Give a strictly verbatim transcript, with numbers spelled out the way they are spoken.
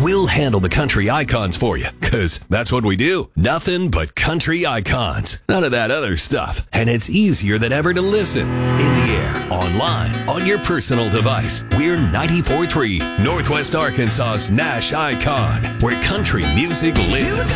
we'll handle the country icons for you, because that's what we do. Nothing but country icons. None of that other stuff. And it's easier than ever to listen. In the air, online, on your personal device. We're ninety-four point three, Northwest Arkansas's Nash Icon, where country music lives.